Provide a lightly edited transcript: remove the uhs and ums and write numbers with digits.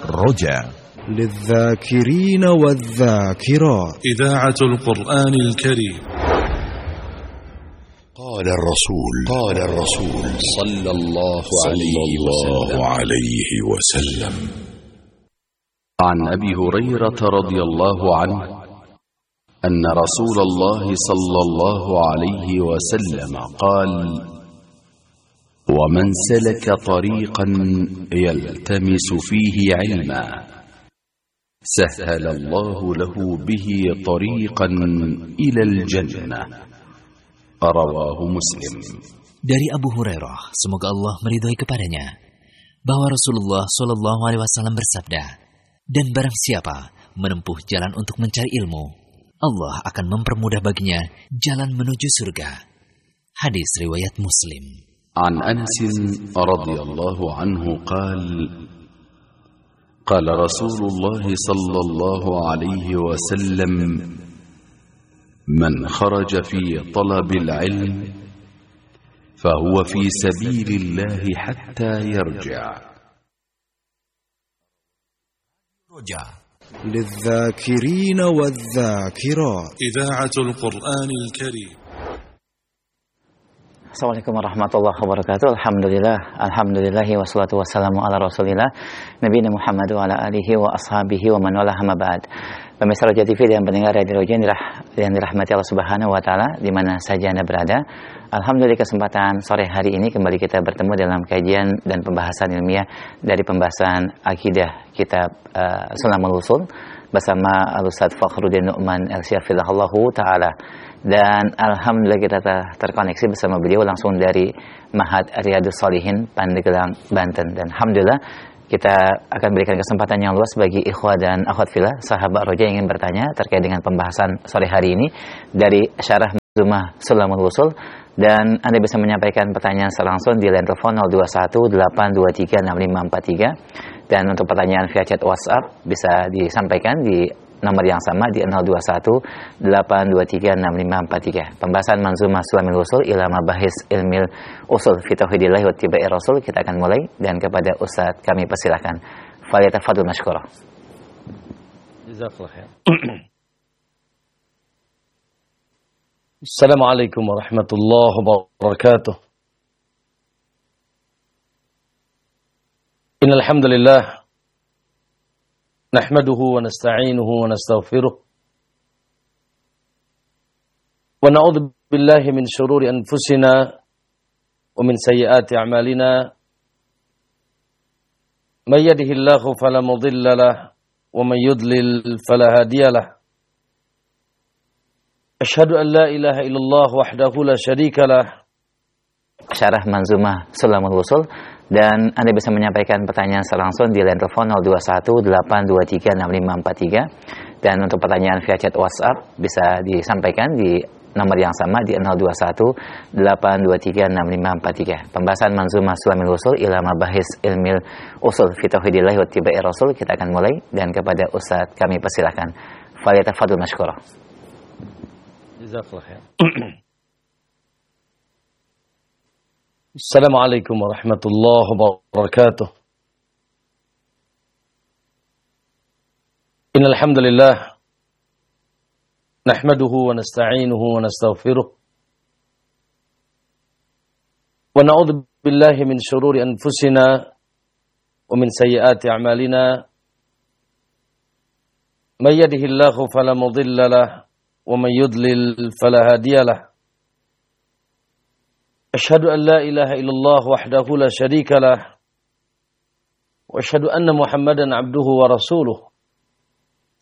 رجاء للذاكرين والذاكرات. إذاعة القرآن الكريم. قال الرسول صلى الله عليه وسلم. عن أبي هريرة رضي الله عنه أن رسول الله صلى الله عليه وسلم قال: ومن سلك طريقا يلتمس فيه علما سهل الله له به طريقا إلى الجنة. رواه مسلم. Dari Abu Hurairah, semoga Allah meridhai kepadanya, bahwa Rasulullah Shallallahu Alaihi Wasallam bersabda, dan barang siapa menempuh jalan untuk mencari ilmu, Allah akan mempermudah baginya jalan menuju surga. Hadis riwayat Muslim. An Anas radhiyallahu anhu قال رسول الله صلى الله عليه وسلم: من خرج في طلب العلم فهو في سبيل الله حتى يرجع. للذاكرين والذاكرات. إذاعة القرآن الكريم. Assalamualaikum warahmatullahi wabarakatuh. Alhamdulillahi wassalatu wassalamu ala rasulillah Nabi Muhammad wa ala alihi wa ashabihi wa man wala amma ba'd. Pemirsa Roja TV dan pendengar Radio Roja yang dirahmati Allah Subhanahu wa taala di mana saja Anda berada. Alhamdulillah kesempatan sore hari ini kembali kita bertemu dalam kajian dan pembahasan ilmiah dari pembahasan akidah kitab Sulamul Usul bersama Al-Ustaz Fakhruddin Nu'man Al-Syafillahu taala. Dan alhamdulillah kita terkoneksi bersama beliau langsung dari Ma'had Riyadhus Shalihin Pandeglang, Banten. Dan alhamdulillah kita akan berikan kesempatan yang luas bagi ikhwah dan akhwat fillah, sahabat roja yang ingin bertanya terkait dengan pembahasan sore hari ini dari Syarah Manzumah Sulamul Usul. Dan Anda bisa menyampaikan pertanyaan secara langsung di line telepon 0218236543. Dan untuk pertanyaan via chat WhatsApp bisa disampaikan di nomor yang sama di 0218236543. Pembahasan Manzumah Sulamul Usul ila mabahis ilmil usul fi tauhidillah wa tibai rasul kita akan mulai, dan kepada Ustaz kami persilakan. Falyatafadhal mashkura. Jazakallahu khair. Assalamualaikum warahmatullahi wabarakatuh. Innal hamdalillah nahmaduhu wa nasta'inuhu wa nastaghfiruh wa na'udzu billahi min shururi anfusina wa min sayyiati a'malina may yahdihillahu fala mudilla lahu wa man yudlil fala hadiya lahu. Asyhadu an la ilaha illallah wahdahu la syarika lahu. Syarah Manzumah Sulamul Usul. Dan Anda bisa menyampaikan pertanyaan secara langsung di line telepon 0218236543. Dan untuk pertanyaan via chat WhatsApp bisa disampaikan di nomor yang sama di 0218236543. Pembahasan Manzumah Sulamul Usul ila mabahis ilmil usul fi tauhidillah wa tibai rasul kita akan mulai, dan kepada Ustaz kami persilakan. Falyatafadhal mashkura. Jazakallahu khair. Assalamualaikum warahmatullahi wabarakatuh. Innal hamdalillah nahmaduhu wa nasta'inuhu wa nastaghfiruh wa na'udzu billahi min shururi anfusina wa min sayyiati a'malina may yahdihillahu fala mudilla lahu wa man yudlil fala hadiya lahu. Asyhadu an la ilaha illallah wahdahu la syarika lah wa asyhadu anna Muhammadan abduhu wa rasuluh.